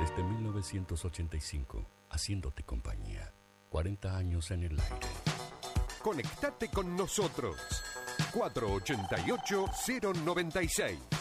Desde 1985, haciéndote compañía. 40 años en el aire. Conectate con nosotros. 488-096.